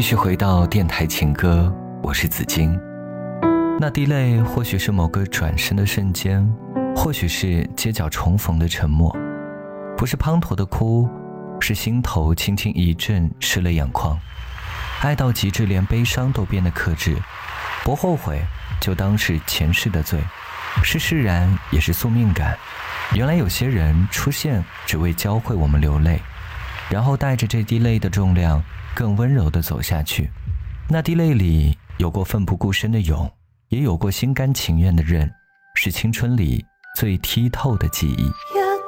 续回到电台情歌，我是子金。那滴泪或许是某个转身的瞬间，或许是街角重逢的沉默，不是滂沱的哭，是心头轻轻一震，湿了眼眶。爱到极致，连悲伤都变得克制，不后悔就当是前世的罪，是释然也是宿命感。原来有些人出现只为教会我们流泪，然后带着这滴泪的重量更温柔地走下去。那滴泪里有过奋不顾身的勇，也有过心甘情愿的认，是青春里最剔透的记忆。